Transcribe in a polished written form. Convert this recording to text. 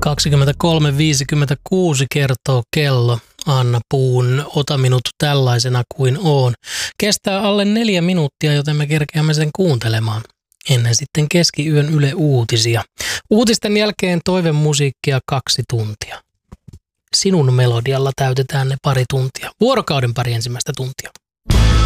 23.56 kertoo kello. Anna Puun Ota minut tällaisena kuin oon. Kestää alle 4 minuuttia, joten me kerkeämme sen kuuntelemaan. Ennen sitten keskiyön Yle Uutisia. Uutisten jälkeen toivemusiikkia 2 tuntia. Sinun melodialla täytetään ne pari tuntia. Vuorokauden pari ensimmäistä tuntia.